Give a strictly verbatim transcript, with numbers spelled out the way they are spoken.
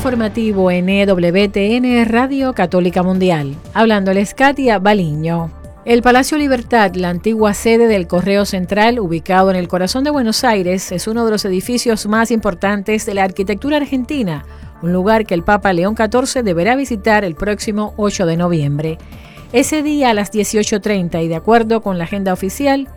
informativo en E W T N Radio Católica Mundial. Hablándoles Katia Baliño. El Palacio Libertad, la antigua sede del Correo Central, ubicado en el corazón de Buenos Aires, es uno de los edificios más importantes de la arquitectura argentina, un lugar que el Papa León catorce deberá visitar el próximo ocho de noviembre. Ese día a las dieciocho treinta y de acuerdo con la agenda oficial,